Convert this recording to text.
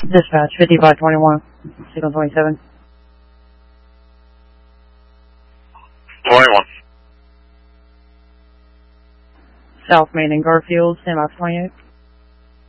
Dispatch, 5521, signal 27. 21. South Main and Garfield, standby for 28.